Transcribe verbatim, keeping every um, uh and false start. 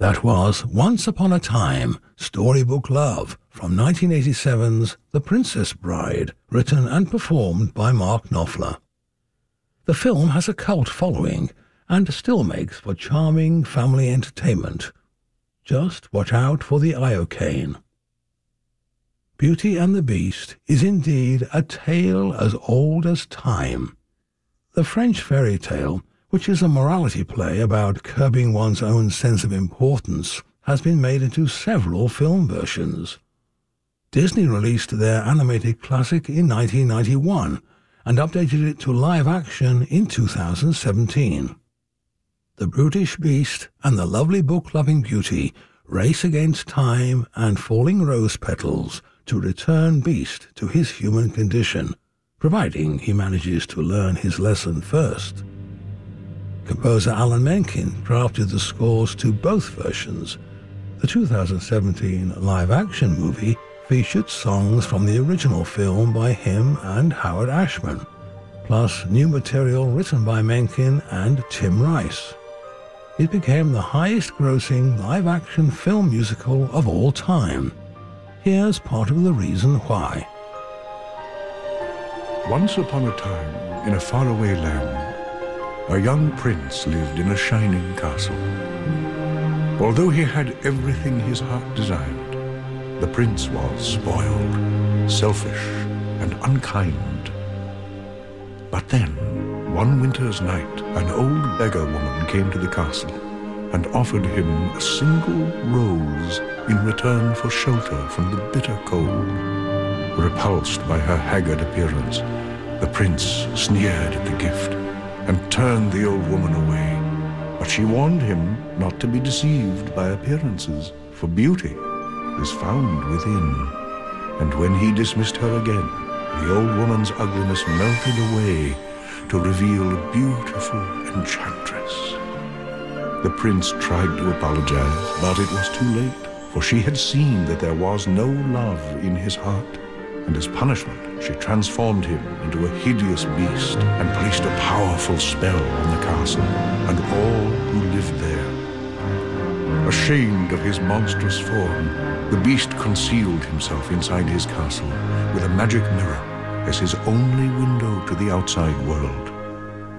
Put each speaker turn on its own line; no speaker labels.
That was Once Upon a Time, Storybook Love from nineteen eighty-seven's The Princess Bride, written and performed by Mark Knopfler. The film has a cult following and still makes for charming family entertainment. Just watch out for the iocane. Beauty and the Beast is indeed a tale as old as time. The French fairy tale, which is a morality play about curbing one's own sense of importance, has been made into several film versions. Disney released their animated classic in nineteen ninety-one and updated it to live action in two thousand seventeen. The brutish Beast and the lovely book-loving Beauty race against time and falling rose petals to return Beast to his human condition, providing he manages to learn his lesson first. Composer Alan Menken drafted the scores to both versions. The two thousand seventeen live-action movie featured songs from the original film by him and Howard Ashman, plus new material written by Menken and Tim Rice. It became the highest-grossing live-action film musical of all time. Here's part of the reason why.
Once upon a time, in a faraway land, a young prince lived in a shining castle. Although he had everything his heart desired, the prince was spoiled, selfish, and unkind. But then, one winter's night, an old beggar woman came to the castle and offered him a single rose in return for shelter from the bitter cold. Repulsed by her haggard appearance, the prince sneered at the gift and turned the old woman away. But she warned him not to be deceived by appearances, for beauty is found within. And when he dismissed her again, the old woman's ugliness melted away to reveal a beautiful enchantress. The prince tried to apologize, but it was too late, for she had seen that there was no love in his heart, and as punishment she transformed him into a hideous beast and placed a powerful spell on the castle and all who lived there. Ashamed of his monstrous form, the beast concealed himself inside his castle with a magic mirror as his only window to the outside world.